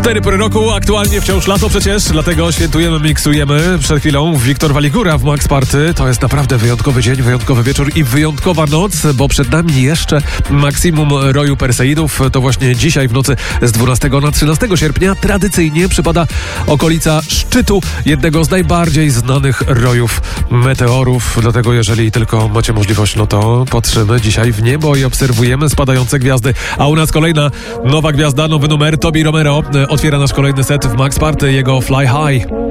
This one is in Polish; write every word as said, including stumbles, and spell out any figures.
Cztery pory roku, aktualnie wciąż lato przecież, dlatego świętujemy, miksujemy. Przed chwilą Wiktor Waligura w Max Party. To jest naprawdę wyjątkowy dzień, wyjątkowy wieczór i wyjątkowa noc, bo przed nami jeszcze maksimum roju Perseidów. To właśnie dzisiaj w nocy z dwunastego na trzynastego sierpnia tradycyjnie przypada okolica szczytu jednego z najbardziej znanych rojów meteorów. Dlatego jeżeli tylko macie możliwość, no to patrzymy dzisiaj w niebo i obserwujemy spadające gwiazdy. A u nas kolejna nowa gwiazda, nowy numer. Tobi Romero otwiera nasz kolejny set w Max Party, jego Fly High.